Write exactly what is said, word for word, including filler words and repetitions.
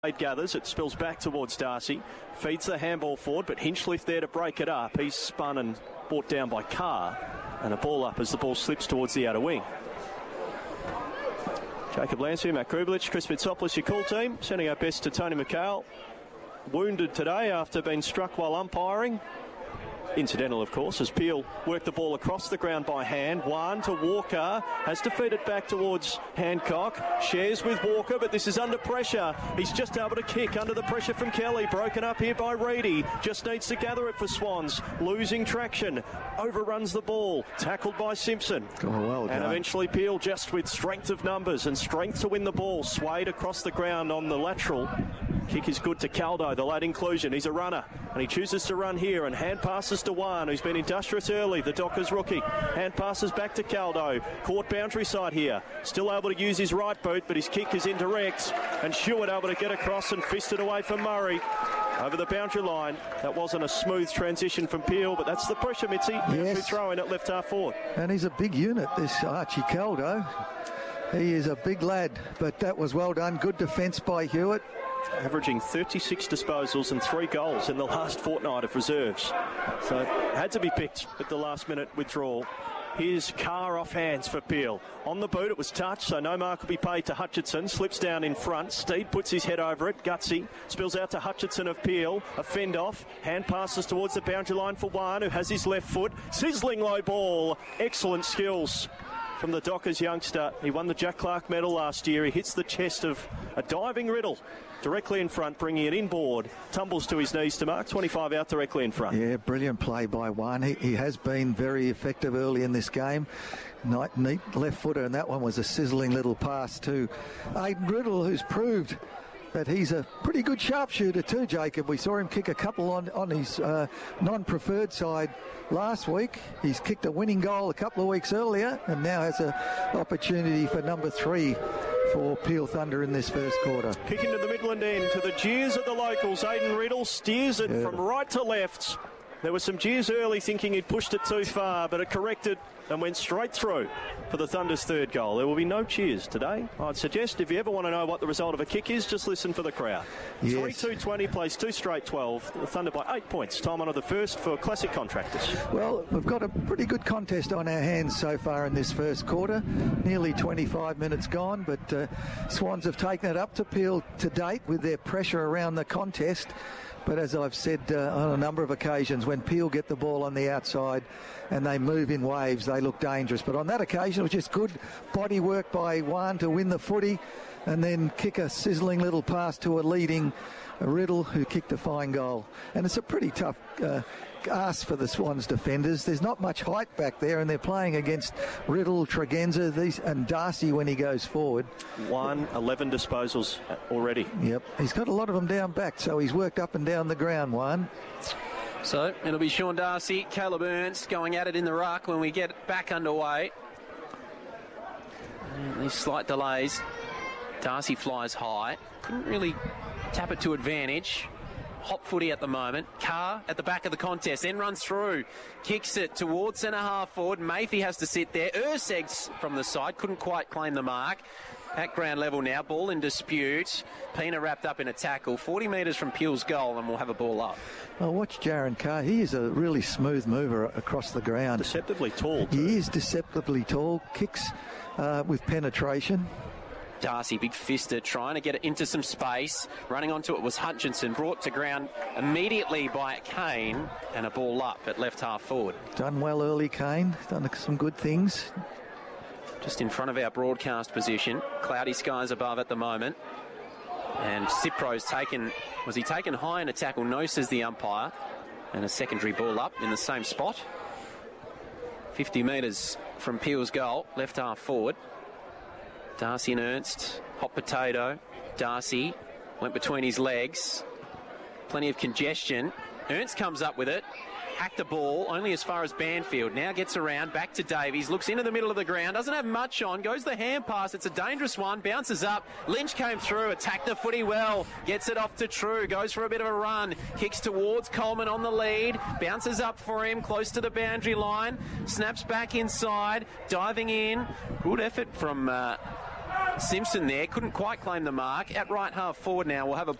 gathers, it spills back towards Darcy, feeds the handball forward, but Hinchliffe there to break it up. He's spun and brought down by Carr, and a ball up as the ball slips towards the outer wing. Jacob Lansbury, Matt Grublich, Chris Mitsopoulos, your call team, sending our best to Tony McHale, wounded today after being struck while umpiring. Incidental, of course, as Peel worked the ball across the ground by hand. One to Walker, has to feed it back towards Hancock. Shares with Walker, but this is under pressure. He's just able to kick under the pressure from Kelly. Broken up here by Reedy. Just needs to gather it for Swans. Losing traction. Overruns the ball. Tackled by Simpson. Oh, well done. And eventually Peel, just with strength of numbers and strength to win the ball, swayed across the ground on the lateral. Kick is good to Caldo, the late inclusion. He's a runner, and he chooses to run here, and hand passes to Juan, who's been industrious early, the Dockers rookie. Hand passes back to Caldo. Caught boundary side here. Still able to use his right boot, but his kick is indirect, and Stewart able to get across and fist it away from Murray. Over the boundary line. That wasn't a smooth transition from Peel, but that's the pressure, Mitzi. Yes. Throw in at left half forward. And he's a big unit, this Archie Caldo. He is a big lad, but that was well done. Good defence by Hewitt. Averaging thirty-six disposals and three goals in the last fortnight of reserves. So had to be picked at the last minute withdrawal. Here's Carr off hands for Peel. On the boot, it was touched, so no mark will be paid to Hutchinson. Slips down in front. Steed puts his head over it. Gutsy spills out to Hutchinson of Peel. A fend off. Hand passes towards the boundary line for Juan, who has his left foot. Sizzling low ball. Excellent skills from the Dockers youngster. He won the Jack Clark medal last year. He hits the chest of a diving Riddle directly in front, bringing it inboard. Tumbles to his knees to mark. twenty-five out directly in front. Yeah, brilliant play by Juan. He, he has been very effective early in this game. Nice, neat left footer, and that one was a sizzling little pass to Aidan Riddle, who's proved that he's a pretty good sharpshooter too, Jacob. We saw him kick a couple on, on his uh, non-preferred side last week. He's kicked a winning goal a couple of weeks earlier, and now has an opportunity for number three for Peel Thunder in this first quarter. Kick into the Midland end to the jeers of the locals. Aidan Riddle steers it yeah. from right to left. There were some jeers early thinking he'd pushed it too far, but it corrected and went straight through for the Thunder's third goal. There will be no cheers today. I'd suggest if you ever want to know what the result of a kick is, just listen for the crowd. Yes. three two twenty plays two straight twelve. The Thunder by eight points. Time on of the first for Classic Contractors. Well, we've got a pretty good contest on our hands so far in this first quarter. Nearly twenty-five minutes gone, but uh, Swans have taken it up to Peel to date with their pressure around the contest. But as I've said uh, on a number of occasions, when Peel get the ball on the outside and they move in waves, they look dangerous. But on that occasion, it was just good body work by Juan to win the footy and then kick a sizzling little pass to a leading Riddle, who kicked a fine goal. And it's a pretty tough uh, ask for the Swans defenders. There's not much height back there, and they're playing against Riddle, Tregenza, these, and Darcy when he goes forward. One, eleven disposals already. Yep, he's got a lot of them down back, so he's worked up and down the ground, one. So it'll be Sean Darcy, Caleb Ernst going at it in the ruck when we get back underway. And these slight delays. Darcy flies high. Couldn't really tap it to advantage. Hot footy at the moment. Carr at the back of the contest, then runs through, kicks it towards centre half forward. Mayfield has to sit there. Ersegs from the side, couldn't quite claim the mark. At ground level now, ball in dispute. Pina wrapped up in a tackle, forty metres from Peel's goal, and we'll have a ball up. Well, watch Jaron Carr. He is a really smooth mover across the ground. Deceptively tall, too. He is deceptively tall. Kicks uh, with penetration. Darcy, big fisted, trying to get it into some space. Running onto it was Hutchinson, brought to ground immediately by Kane, and a ball up at left half forward. Done well early, Kane. Done some good things. Just in front of our broadcast position. Cloudy skies above at the moment. And Cipro's taken, was he taken high in a tackle? No, says the umpire. And a secondary ball up in the same spot. fifty metres from Peel's goal, left half forward. Darcy and Ernst, hot potato. Darcy went between his legs. Plenty of congestion. Ernst comes up with it. Hacked the ball only as far as Banfield. Now gets around, back to Davies. Looks into the middle of the ground. Doesn't have much on. Goes the hand pass. It's a dangerous one. Bounces up. Lynch came through. Attacked the footy well. Gets it off to True. Goes for a bit of a run. Kicks towards Coleman on the lead. Bounces up for him. Close to the boundary line. Snaps back inside. Diving in. Good effort from... Uh, Simpson there couldn't quite claim the mark. At right half forward now, we'll have a